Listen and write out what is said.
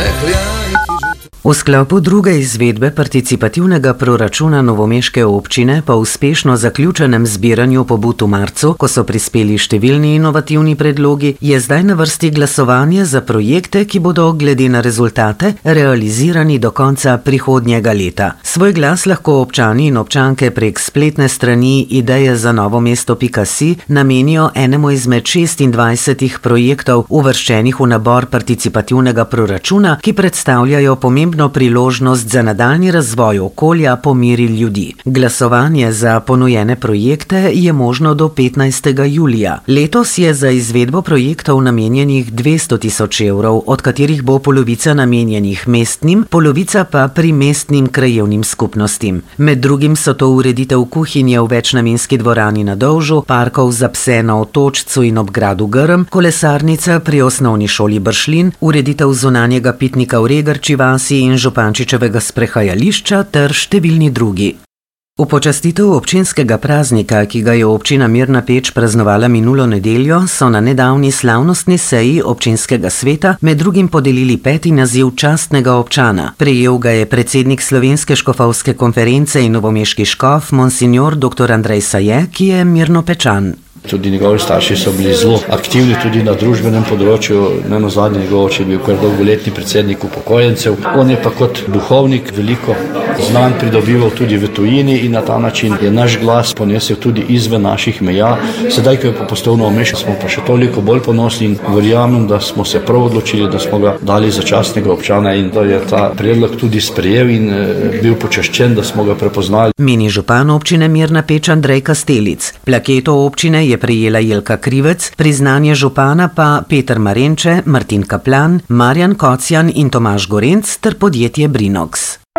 V sklopu druge izvedbe participativnega proračuna novomeške občine po uspešno zaključenem zbiranju pobud v marcu, ko so prispeli številni inovativni predlogi, je zdaj na vrsti glasovanje za projekte, ki bodo glede na rezultate realizirani do konca prihodnjega leta. Svoj glas lahko občani in občanke prek spletne strani idejeZaNovomesto.si namenijo enemu izmed 26 projektov uvrščenih v nabor participativnega proračuna, ki predstavljajo pomembno priložnost za nadaljnji razvoj okolja po meri ljudi. Glasovanje za ponujene projekte je možno do 15. julija. Letos je za izvedbo projektov namenjenih 200 tisoč evrov, od katerih bo polovica namenjenih mestnim, polovica pa primestnim krajevnim skupnostim. Med drugim so to ureditev kuhinje v večnamenski dvorani na Dolžu, parkov za pse na Otočcu in ob gradu Grm, kolesarnica pri osnovni šoli Bršljin, ureditev zunanjega pitnika v Regrči vasi in Župančičevega sprehajališča ter številni drugi. V počastitev občinskega praznika, ki ga je občina Mirna Peč praznovala minulo nedeljo, so na nedavni slavnostni seji občinskega sveta med drugim podelili 5. naziv častnega občana. Prejel ga je predsednik Slovenske škofovske konference in novomeški škof monsignor dr. Andrej Saje, ki je Mirnopečan. Tudi njegovi starši so bili zelo aktivni tudi na družbenem področju. Nenazadnje njegov oče je bil kar dolgoletni predsednik upokojencev. On je pa kot duhovnik veliko znanj pridobival tudi v tujini in na ta način je naš glas ponesel tudi izven naših meja. Sedaj, ko je pa postal Novomeščan, smo pa še toliko bolj ponosni in verjamem, da smo se prav odločili, da smo ga dali za častnega občana in da je ta predlog tudi sprejel in bil počaščen, da smo ga prepoznali. Meni župan občine Mirna Peč Andrej Kastelic. Plaketo občine je prejela Jelka Krivec, priznanje župana pa Peter Marenče, Martin Kaplan, Marjan Kocjan in Tomaž Gorenc ter podjetje Brinox.